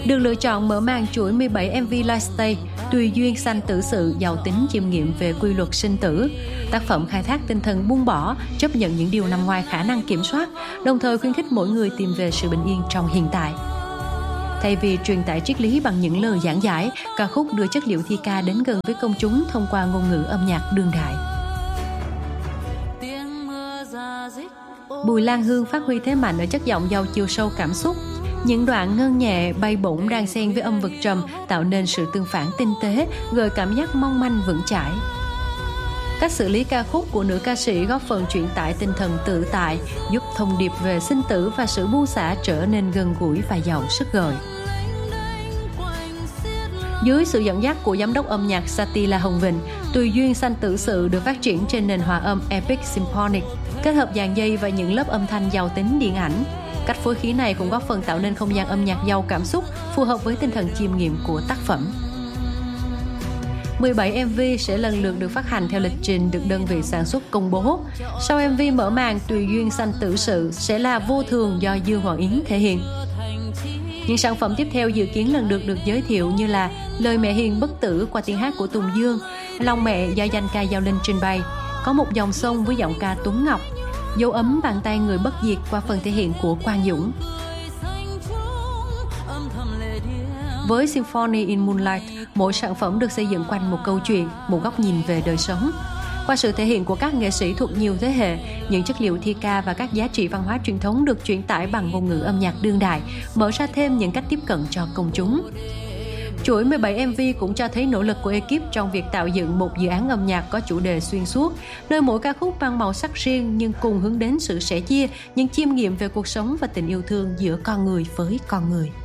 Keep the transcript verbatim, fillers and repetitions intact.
được lựa chọn mở màn chuỗi mười bảy em vê Lifestyle Tùy duyên sanh tử sự giàu tính chiêm nghiệm về quy luật sinh tử. Tác phẩm khai thác tinh thần buông bỏ, chấp nhận những điều nằm ngoài khả năng kiểm soát, đồng thời khuyến khích mỗi người tìm về sự bình yên trong hiện tại. Thay vì truyền tải triết lý bằng những lời giảng giải, ca khúc đưa chất liệu thi ca đến gần với công chúng thông qua ngôn ngữ âm nhạc đương đại. Bùi Lan Hương phát huy thế mạnh ở chất giọng giàu chiều sâu cảm xúc. Những đoạn ngân nhẹ bay bổng đan xen với âm vực trầm tạo nên sự tương phản tinh tế, gợi cảm giác mong manh vững chãi. Cách xử lý ca khúc của nữ ca sĩ góp phần truyền tải tinh thần tự tại, giúp thông điệp về sinh tử và sự buông xả trở nên gần gũi và giàu sức gợi. Dưới sự dẫn dắt của giám đốc âm nhạc Sati La Hồng Vịnh, Tùy duyên sanh tử sự được phát triển trên nền hòa âm Epic Symphonic, kết hợp dàn dây và những lớp âm thanh giàu tính điện ảnh. Cách phối khí này cũng góp phần tạo nên không gian âm nhạc giàu cảm xúc, phù hợp với tinh thần chiêm nghiệm của tác phẩm. mười bảy em vê sẽ lần lượt được phát hành theo lịch trình được đơn vị sản xuất công bố. Sau em vê mở màn Tùy duyên sanh tử sự sẽ là Vô thường do Dương Hoàng Yến thể hiện. Những sản phẩm tiếp theo dự kiến lần lượt được giới thiệu như là Lời mẹ hiền bất tử qua tiếng hát của Tùng Dương, Lòng mẹ do danh ca Giao Linh trình bày, Có một dòng sông với giọng ca Tuấn Ngọc, Dấu ấm bàn tay người bất diệt qua phần thể hiện của Quang Dũng. Với Symphony in Moonlight, mỗi sản phẩm được xây dựng quanh một câu chuyện, một góc nhìn về đời sống. Qua sự thể hiện của các nghệ sĩ thuộc nhiều thế hệ, những chất liệu thi ca và các giá trị văn hóa truyền thống được truyền tải bằng ngôn ngữ âm nhạc đương đại, mở ra thêm những cách tiếp cận cho công chúng. Chuỗi mười bảy em vê cũng cho thấy nỗ lực của ekip trong việc tạo dựng một dự án âm nhạc có chủ đề xuyên suốt, nơi mỗi ca khúc mang màu sắc riêng nhưng cùng hướng đến sự sẻ chia, những chiêm nghiệm về cuộc sống và tình yêu thương giữa con người với con người.